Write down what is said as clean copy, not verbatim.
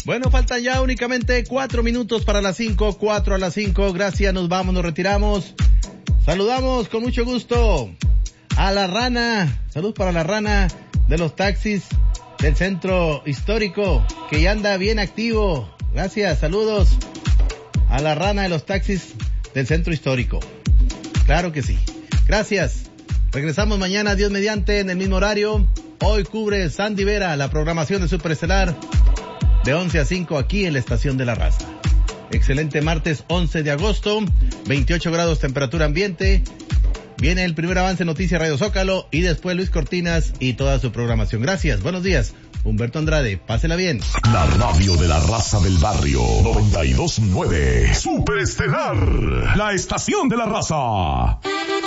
Bueno, faltan ya únicamente 4 minutos para las 5, 4 a las 5. Gracias, nos vamos, nos retiramos. Saludamos con mucho gusto a la rana. Salud para la rana de los taxis del centro histórico, que ya anda bien activo. Gracias, saludos a la rana de los taxis del centro histórico. Claro que sí. Gracias. Regresamos mañana, Dios mediante, en el mismo horario. Hoy cubre Sandy Vera la programación de Superestelar de 11 a 5 aquí en la Estación de la Raza. Excelente martes 11 de agosto, 28 grados temperatura ambiente. Viene el primer avance Noticias Radio Zócalo y después Luis Cortinas y toda su programación. Gracias, buenos días. Humberto Andrade, pásela bien. La radio de la raza del barrio 92.9 Superestelar, la Estación de la Raza.